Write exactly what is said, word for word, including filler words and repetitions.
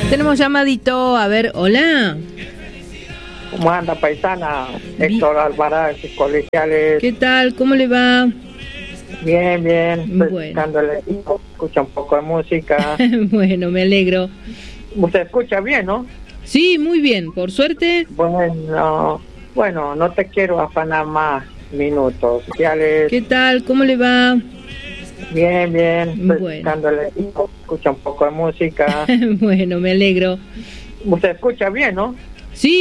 Tenemos llamadito, a ver, hola. ¿Cómo anda, paisana? Héctor Alvarez, colegiales. ¿Qué tal? ¿Cómo le va? Bien, bien. Estoy Bueno. escuchando el equipo, escucha un poco de música. Bueno, me alegro. Usted escucha bien, ¿no? Sí, muy bien, por suerte. Bueno, bueno, no te quiero afanar más minutos. Colegiales. ¿Qué tal? ¿Cómo le va? Bien, bien. Estoy Bueno. escuchando el equipo, escucha un poco de música. Bueno, me alegro. Usted escucha bien, ¿no? Sí.